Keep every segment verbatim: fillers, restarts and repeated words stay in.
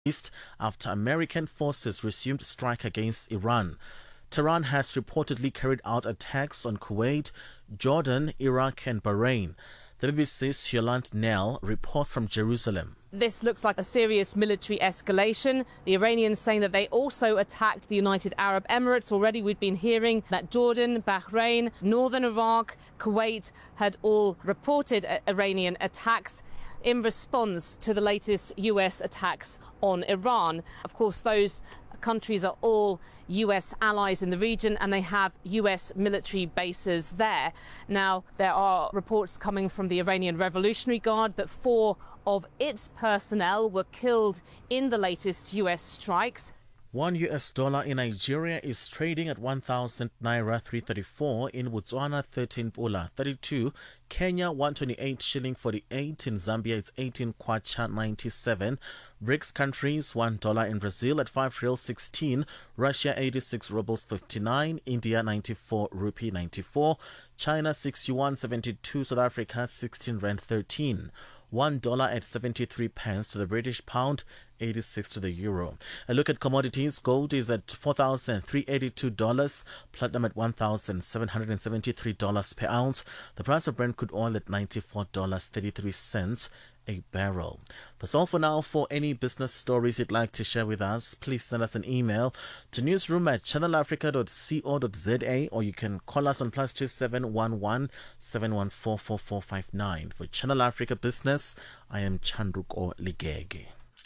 East after American forces resumed strike against Iran. Tehran has reportedly carried out attacks on Kuwait, Jordan, Iraq and Bahrain. The B B C's Yolande Nel reports from Jerusalem. This looks like a serious military escalation. The Iranians saying that they also attacked the United Arab Emirates. Already we've been hearing that Jordan, Bahrain, northern Iraq, Kuwait had all reported Iranian attacks in response to the latest U S attacks on Iran. Of course, those countries are all U S allies in the region and they have U S military bases there. Now, there are reports coming from the Iranian Revolutionary Guard that four of its personnel were killed in the latest U S strikes. One U S dollar in Nigeria is trading at one thousand naira three thirty-four, in Botswana thirteen pula thirty-two, Kenya one twenty-eight shilling forty-eight, in Zambia it's eighteen kwacha ninety-seven, BRICS countries one dollar, in Brazil at five real sixteen, Russia eighty-six rubles fifty-nine, India ninety-four rupee ninety-four, China six yuan seventy-two, South Africa sixteen rand thirteen. One dollar at seventy-three pence to the British pound, eighty-six to the euro. A look at commodities. Gold is at four thousand three hundred eighty-two dollars, platinum at one thousand seven hundred seventy-three dollars per ounce. The price of Brent crude oil at ninety-four dollars and thirty-three cents a barrel. That's all for now. For any business stories you'd like to share with us, please send us an email to newsroom at channel africa dot co dot za, or you can call us on plus two seven one one seven one four four four five nine. For Channel Africa Business, I am Chandruko Ligege.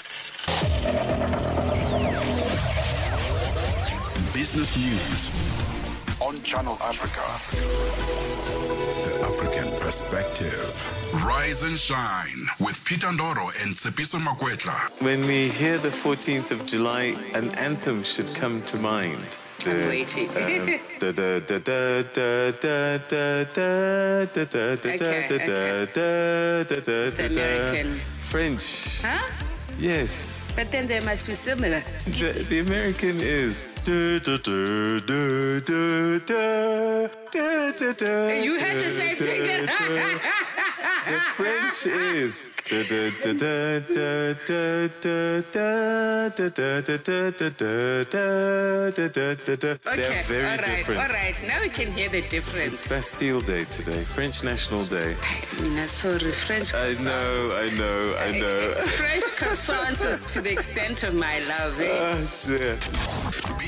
Business News on Channel Africa. The African Perspective. Rise and shine with Peter Ndoro and Tsepiso Makwetla. When we hear the fourteenth of July, an anthem should come to mind. I'm waiting. Okay, It's American. French. Huh? Yes. But then they must be similar. The, the American is. You had the same thing. The French is. Okay, They're very all right, different. all right. Now we can hear the difference. It's Bastille Day today, French National Day. No, sorry, French I croissants. know, I know, I know. French croissants is to the extent of my love. Eh? Oh dear.